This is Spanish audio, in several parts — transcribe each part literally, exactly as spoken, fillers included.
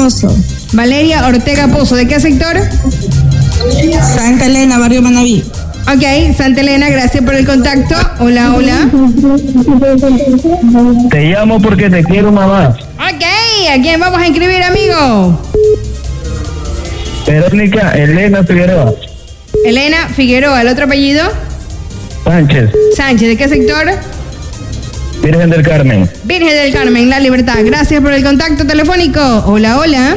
Pozo. Valeria Ortega Pozo. ¿De qué sector? Santa Elena, barrio Manaví. Ok, Santa Elena, gracias por el contacto. Hola, hola. Te llamo porque te quiero, mamá. Ok, ¿a quién vamos a inscribir, amigo? Verónica Elena Figueroa. Elena Figueroa. ¿El otro apellido? Sánchez. Sánchez. ¿De qué sector? Virgen del Carmen. Virgen del Carmen, La Libertad. Gracias por el contacto telefónico. Hola, hola.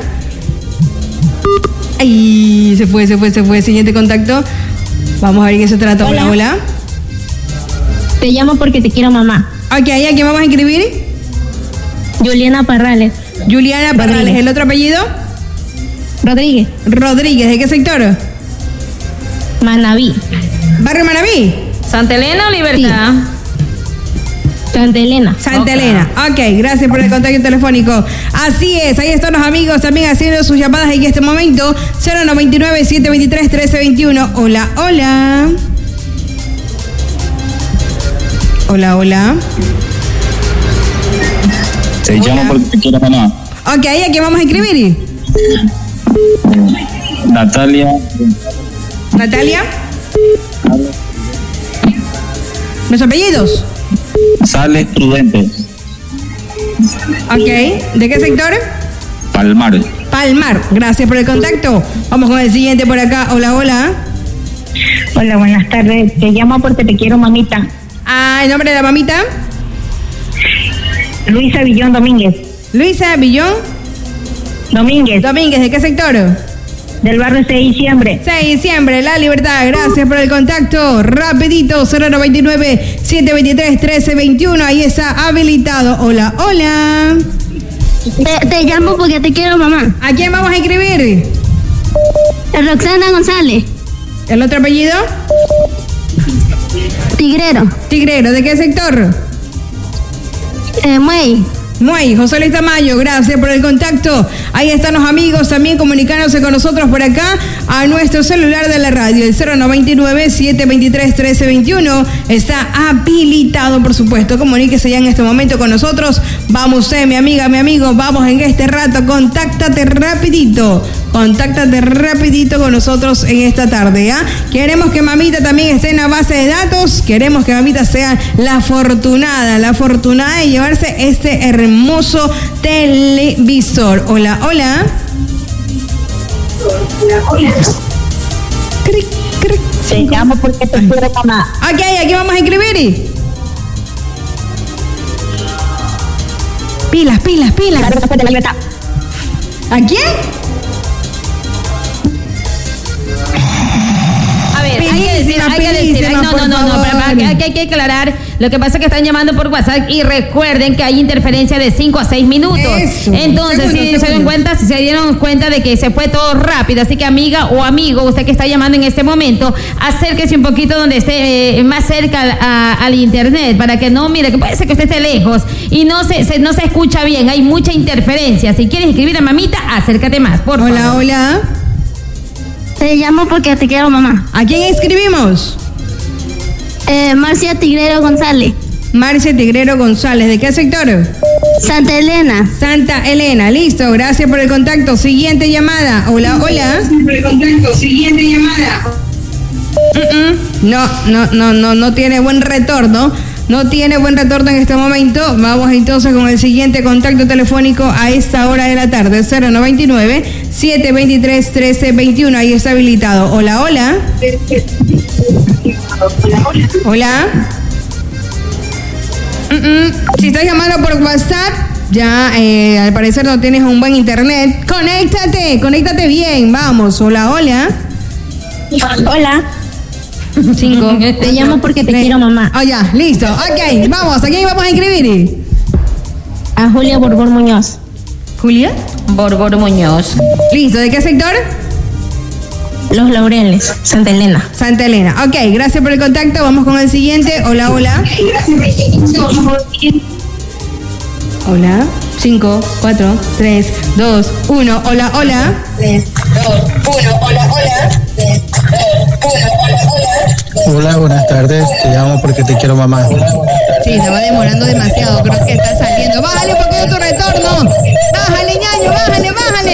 Ay, se fue, se fue, se fue. Siguiente contacto. Vamos a ver qué se trata. Hola, hola. hola. Te llamo porque te quiero, mamá. Ok, ¿a quién vamos a inscribir? Juliana Parrales. Juliana Parrales. Rodríguez. ¿El otro apellido? Rodríguez. Rodríguez. ¿De qué sector? Manaví. ¿Barrio Manaví? ¿Santa Elena o Libertad? Sí. Santa Elena. Santa okay. Elena. Ok, gracias por el contacto telefónico. Así es, ahí están los amigos también haciendo sus llamadas en este momento. cero noventa y nueve, siete veintitrés, trece veintiuno. Hola, hola. Hola, hola. Te llamo porque te quiero, mamá. Ok, ¿a quién vamos a escribir? Natalia. Natalia. ¿Los apellidos? Sales Prudente. Ok, ¿de qué sector? Palmar. Palmar, gracias por el contacto. Vamos con el siguiente por acá. Hola, hola. Hola, buenas tardes. Te llamo porque te quiero, mamita. Ah, ¿el nombre de la mamita? Luisa Villón Domínguez. Luisa Villón Domínguez. Domínguez, ¿de qué sector? Del barrio seis de diciembre. seis de diciembre, La Libertad. Gracias por el contacto. Rapidito, cero noventa y nueve, siete veintitrés, trece veintiuno. Ahí está habilitado. Hola, hola. Te, te llamo porque te quiero, mamá. ¿A quién vamos a escribir? Roxana González. ¿El otro apellido? Tigrero. Tigrero, ¿de qué sector? Eh, Muey. Muey, José Luis Tamayo, gracias por el contacto. Ahí están los amigos también comunicándose con nosotros por acá a nuestro celular de la radio, el cero noventa y nueve, siete veintitrés, trece veintiuno. Está habilitado, por supuesto. Comuníquese ya en este momento con nosotros. Vamos, eh, mi amiga, mi amigo, vamos en este rato. Contáctate rapidito. Contáctate rapidito con nosotros en esta tarde, ¿ah? ¿eh? Queremos que mamita también esté en la base de datos. Queremos que mamita sea la afortunada, la afortunada de llevarse este hermoso televisor. Hola, hola. Hola, hola. Cric, cric. Te llamo porque te quiero, mamá. Ok, aquí vamos a escribir. Pilas, pilas, pilas. ¿A quién? Hay que decir, hay que decir, ay, no, no, no, no, pero hay, hay que aclarar. Lo que pasa es que están llamando por WhatsApp y recuerden que hay interferencia de cinco a seis minutos. Eso. Entonces, si se dieron cuenta, si se dieron cuenta de que se fue todo rápido, así que amiga o amigo, usted que está llamando en este momento, acérquese un poquito donde esté eh, más cerca a, al internet para que no, mire, que puede ser que usted esté lejos y no se, se no se escucha bien, hay mucha interferencia. Si quieres escribir a mamita, acércate más, por favor. Hola, hola. Te llamo porque te quiero, mamá. ¿A quién escribimos? Eh, Marcia Tigrero González. Marcia Tigrero González. ¿De qué sector? Santa Elena. Santa Elena. Listo. Gracias por el contacto. Siguiente llamada. Hola, hola. Gracias por el contacto. Siguiente llamada. Uh-uh. No, no, no, no, no tiene buen retorno. No tiene buen retorno en este momento. Vamos entonces con el siguiente contacto telefónico a esta hora de la tarde. cero noventa y nueve, siete veintitrés, trece veintiuno. Ahí está habilitado. Hola, hola. Hola. Uh-uh. Si estás llamando por WhatsApp, ya eh, al parecer no tienes un buen internet. Conéctate, conéctate bien. Vamos. Hola, hola. Hola. Cinco. Te llamo porque te tres. Quiero, mamá. Ah, ya, listo. Ok, vamos. ¿A quién vamos a escribir? A Julia Borbor Muñoz. ¿Julia? Borbor Muñoz. Listo. ¿De qué sector? Los Laureles, Santa Elena. Santa Elena. Ok, gracias por el contacto. Vamos con el siguiente. Hola, hola. Hola. Cinco, cuatro, tres, dos, uno. Hola, hola. tres, dos, uno. Hola, hola. tres, dos, uno. Hola, hola. Hola, buenas tardes. Te llamo porque te quiero, mamá. Sí, se va demorando demasiado. Creo que está saliendo. Bájale un poquito tu retorno. Bájale, ñaño, bájale, bájale.